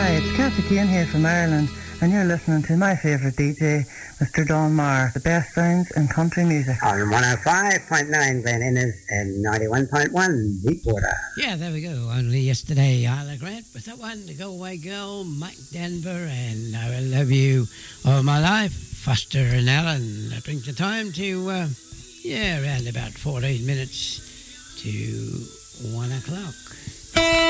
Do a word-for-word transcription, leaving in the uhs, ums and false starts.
Hi, it's Kathy Keane here from Ireland, and you're listening to my favourite D J, Mister Don Marr, the best sounds in country music. On one oh five point nine Glen Innes and ninety-one point one Deepwater. Yeah, there we go. Only yesterday, Isla Grant with that one, The Go Away Girl, Mike Denver, and I Will Love You All My Life, Foster and Allen. That brings the time to, uh, yeah, around about fourteen minutes to one o'clock.